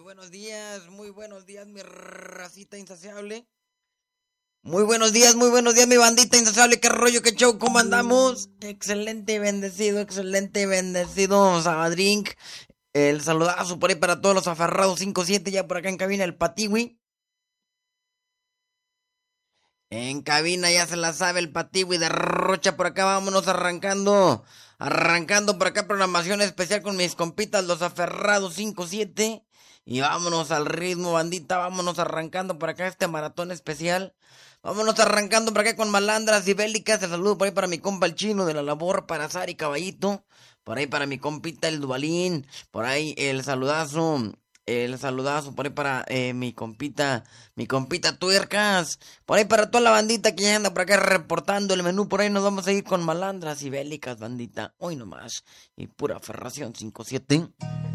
muy buenos días, mi racita insaciable. Muy buenos días, mi bandita insaciable. ¿Qué rollo, qué show? ¿Cómo andamos? Excelente y bendecido, Sabadrink. El saludazo por ahí para todos los aferrados 5-7, ya por acá en cabina el Patiwi. En cabina ya se la sabe el Patiwi de Rocha por acá, vámonos arrancando. Arrancando por acá programación especial con mis compitas los aferrados 5-7. Y vámonos al ritmo, bandita, vámonos arrancando por acá este maratón especial. Vámonos arrancando por acá con malandras y bélicas. El saludo por ahí para mi compa el chino de la labor, para Sari Caballito. Por ahí para mi compita el Dubalín. Por ahí el saludazo. El saludazo por ahí para mi compita Tuercas. Por ahí para toda la bandita que ya anda por acá reportando el menú. Por ahí nos vamos a ir con malandras y bélicas, bandita. Hoy nomás. Y pura ferración 5-7.